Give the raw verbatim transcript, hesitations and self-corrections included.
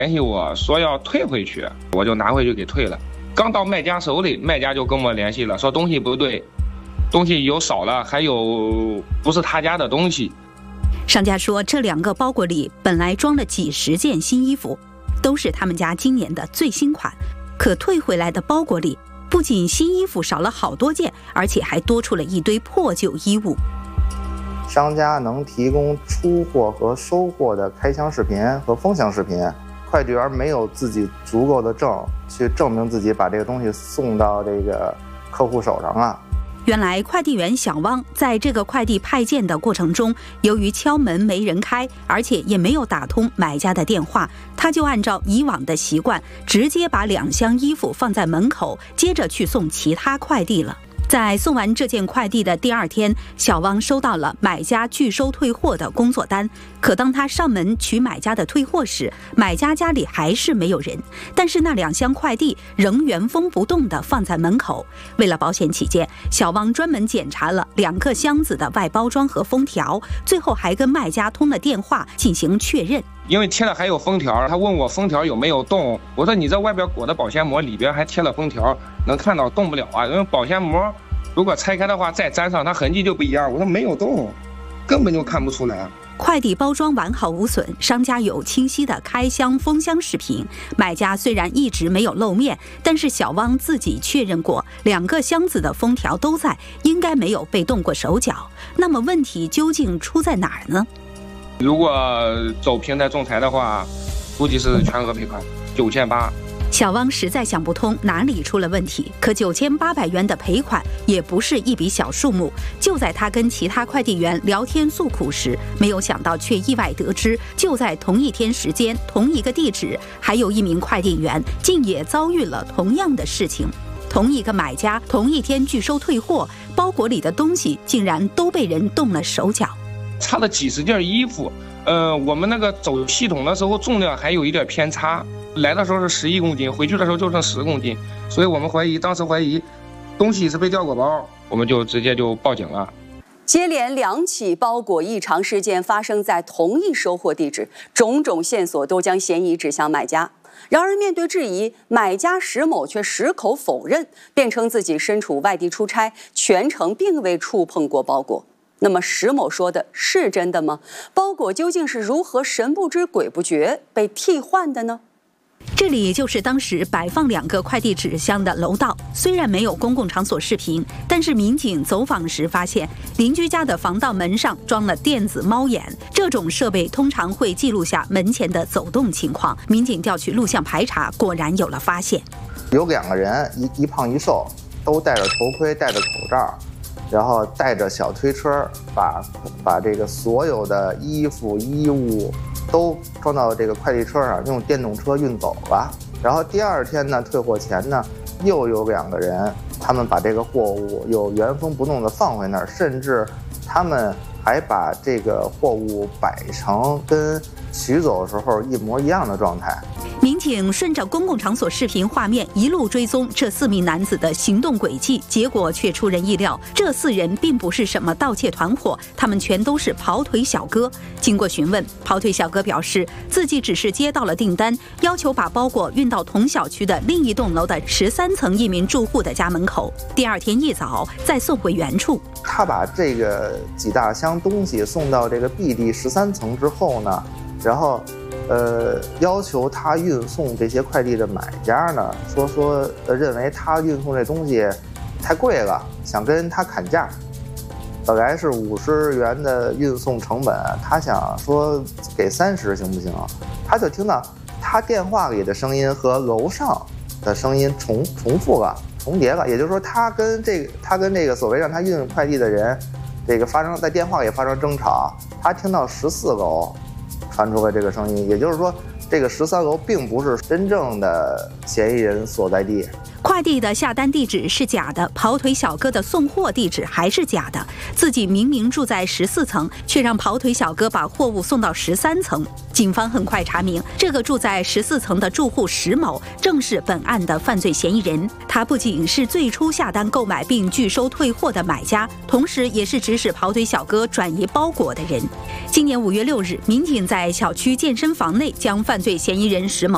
联系我说要退回去，我就拿回去给退了。刚到卖家手里，卖家就跟我联系了，说东西不对，东西有少了，还有不是他家的东西。 商家说，这两个包裹里本来装了几十件新衣服，都是他们家今年的最新款，可退回来的包裹里不仅新衣服少了好多件，而且还多出了一堆破旧衣物。 商家能提供出货和收货的开箱视频和封箱视频，快递员没有自己足够的证去证明自己把这个东西送到这个客户手上啊。 原来快递员小汪在这个快递派件的过程中，由于敲门没人开，而且也没有打通买家的电话，他就按照以往的习惯，直接把两箱衣服放在门口，接着去送其他快递了。在送完这件快递的第二天，小汪收到了买家拒收退货的工作单。可当他上门取买家的退货时，买家家里还是没有人，但是那两箱快递仍原封不动地放在门口。为了保险起见，小汪专门检查了两个箱子的外包装和封条，最后还跟卖家通了电话进行确认。 因为贴了还有封条，他问我封条有没有动，我说你这外边裹的保鲜膜里边还贴了封条，能看到动不了啊，因为保鲜膜如果拆开的话再粘上，它痕迹就不一样。我说没有动，根本就看不出来。 快递包装完好无损，商家有清晰的开箱封箱视频。买家虽然一直没有露面，但是小汪自己确认过，两个箱子的封条都在，应该没有被动过手脚。那么问题究竟出在哪儿呢？ 如果走平台仲裁的话，估计是全额赔款九千八。 小汪实在想不通哪里出了问题，可九千八百元的赔款也不是一笔小数目。就在他跟其他快递员聊天诉苦时，没有想到却意外得知，就在同一天时间、同一个地址，还有一名快递员竟也遭遇了同样的事情。同一个买家，同一天拒收退货，包裹里的东西竟然都被人动了手脚。 差了几十件衣服，呃，我们那个走系统的时候重量还有一点偏差。来的时候是十一公斤，回去的时候就剩十公斤，所以我们怀疑，当时怀疑东西是被调过包，我们就直接就报警了。 接连两起包裹异常事件发生在同一收货地址，种种线索都将嫌疑指向买家。然而面对质疑，买家石某却矢口否认，辩称自己身处外地出差，全程并未触碰过包裹。那么石某说的是真的吗？包裹究竟是如何神不知鬼不觉被替换的呢？ 这里就是当时摆放两个快递纸箱的楼道，虽然没有公共场所视频，但是民警走访时发现，邻居家的防盗门上装了电子猫眼，这种设备通常会记录下门前的走动情况。民警调取录像排查，果然有了发现。 有两个人，一一胖一瘦，都戴着头盔，戴着口罩，然后带着小推车，把把这个所有的衣服衣物都装到这个快递车上，用电动车运走了。然后第二天呢，退货前呢，又有两个人，他们把这个货物又原封不动的放回那儿，甚至他们还把这个货物摆成跟取走的时候一模一样的状态。 民警顺着公共场所视频画面一路追踪这四名男子的行动轨迹，结果却出人意料，这四人并不是什么盗窃团伙，他们全都是跑腿小哥。经过询问，跑腿小哥表示自己只是接到了订单，要求把包裹运到同小区的另一栋楼的十三层一名住户的家门口，第二天一早再送回原处。 他把这个几大箱东西送到这个 B 地十三层之后呢，然后呃，要求他运送这些快递的买家呢，说说呃，认为他运送这东西太贵了，想跟他砍价。本来是五十元的运送成本，他想说给三十行不行？他就听到他电话里的声音和楼上的声音重重复了、重叠了，也就是说，他跟这个他跟这个所谓让他运快递的人，这个发生在电话里发生争吵，他听到十四楼传出了这个声音，也就是说，这个十三楼并不是真正的嫌疑人所在地。 快递的下单地址是假的，跑腿小哥的送货地址还是假的。自己明明住在十四层，却让跑腿小哥把货物送到十三层。警方很快查明，这个住在十四层的住户石某正是本案的犯罪嫌疑人。他不仅是最初下单购买并拒收退货的买家，同时也是指使跑腿小哥转移包裹的人。今年五月六日，民警在小区健身房内将犯罪嫌疑人石某